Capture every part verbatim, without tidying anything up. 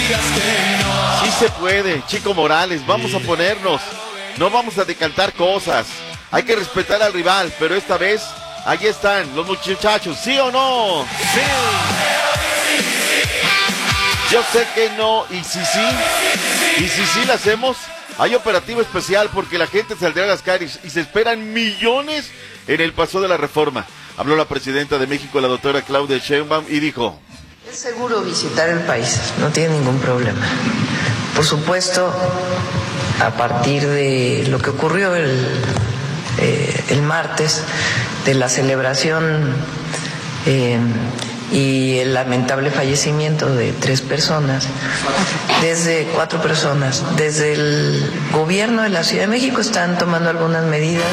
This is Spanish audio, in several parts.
Sí se puede, Chico Morales, vamos a ponernos, no vamos a decantar cosas, hay que respetar al rival, pero esta vez, ahí están los muchachos, ¿sí o no? Sí. Yo sé que no, y si sí, y si sí la hacemos, hay operativo especial porque la gente saldrá a las calles y se esperan millones en el paso de la reforma. Habló la presidenta de México, la doctora Claudia Sheinbaum, y dijo: es seguro visitar el país, no tiene ningún problema. Por supuesto, a partir de lo que ocurrió el, eh, el martes, de la celebración eh, y el lamentable fallecimiento de tres personas, desde cuatro personas, desde el gobierno de la Ciudad de México están tomando algunas medidas.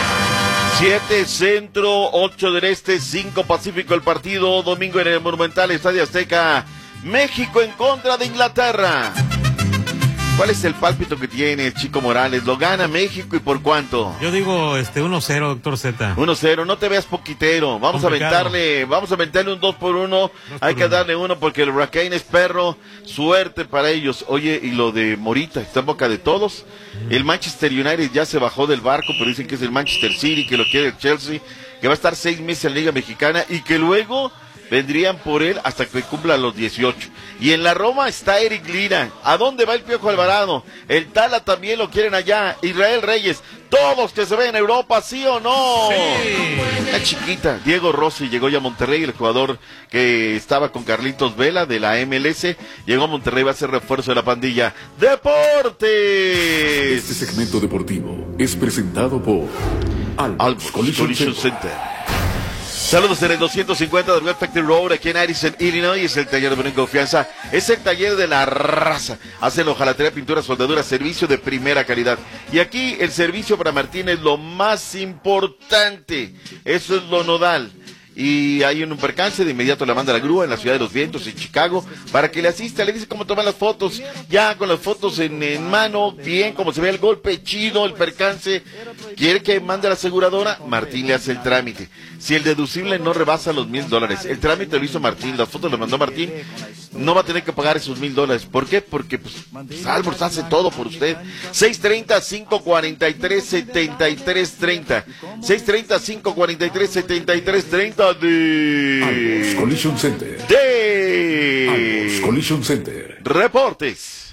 Siete Centro, ocho del Este, cinco Pacífico, el partido domingo en el Monumental Estadio Azteca, México en contra de Inglaterra. ¿Cuál es el pálpito que tiene Chico Morales? ¿Lo gana México y por cuánto? Yo digo este uno cero, doctor Z. uno cero, no te veas poquitero. Vamos Complicado. a aventarle, vamos a aventarle un dos por uno. Hay que uno. darle uno porque el Hurricane es perro. Suerte para ellos. Oye, y lo de Morita, está en boca de todos. Mm. El Manchester United ya se bajó del barco, pero dicen que es el Manchester City, que lo quiere el Chelsea, que va a estar seis meses en la Liga Mexicana y que luego vendrían por él hasta que cumpla los dieciocho. Y en la Roma está Eric Lira. ¿A dónde va el Piojo Alvarado? El Tala también lo quieren allá. Israel Reyes. Todos que se ven en Europa, ¿sí o no? Sí. Una chiquita. Diego Rossi llegó ya a Monterrey, el jugador que estaba con Carlitos Vela de la M L S. Llegó a Monterrey, va a ser refuerzo de la pandilla. ¡Deportes! Este segmento deportivo es presentado por Alps Collision Center. Center. Saludos en el doscientos cincuenta de Red Factory Road, aquí en Addison, Illinois. Es el taller de buena confianza, es el taller de la raza. Hacen hojalatería, pintura, soldadura, servicio de primera calidad. Y aquí el servicio para Martín es lo más importante, eso es lo nodal. Y hay un percance, de inmediato le manda la grúa en la Ciudad de los Vientos, en Chicago, para que le asista, le dice cómo toman las fotos, ya con las fotos en, en mano, bien, como se ve el golpe, chido, el percance. ¿Quiere que mande a la aseguradora? Martín le hace el trámite. Si el deducible no rebasa los mil dólares, el trámite lo hizo Martín, las fotos le mandó Martín, no va a tener que pagar esos mil dólares. ¿Por qué? Porque pues Salvors hace todo por usted. seis treinta, cinco cuarenta y tres, setenta y tres treinta. seis treinta, cinco cuarenta y tres, setenta y tres treinta de Alpos Collision Center. De Alpos Collision Center. Reportes.